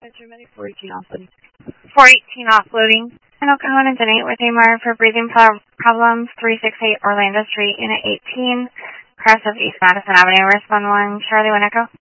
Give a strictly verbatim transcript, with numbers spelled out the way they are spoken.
Metro Medic four eighteen offloading. four eighteen offloading. And I'll go on and donate with A M R for breathing pro- problems, three sixty-eight Orlando Street, Unit eighteen, cross of East Madison Avenue, respond one, Charlie one Echo.